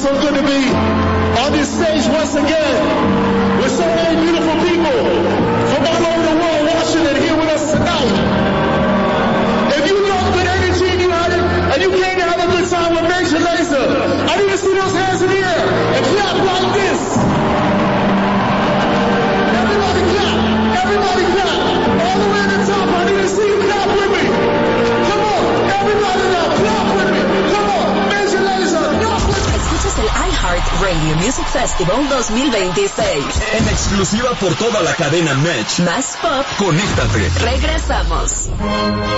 so good to be on this stage once again with so many beautiful people from all over the world watching and here with us tonight. If you love good energy and you came to have a good time with Major Lazer, I need to see those hands in the air and clap like this. Everybody clap. Everybody clap. All the way to the top. I need to see you clap with me. Come on. Everybody now. Clap with me. Come on. Major Lazer. Clap with me. Escuchas el iHeart Radio Music Festival 2026. En exclusiva por toda la cadena Match. Más pop. Conéctate. Regresamos.